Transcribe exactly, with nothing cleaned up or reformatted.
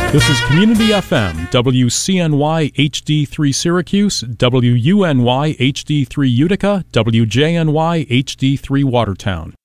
This is Community F M, W C N Y H D three Syracuse, W U N Y H D three Utica, W J N Y H D three Watertown.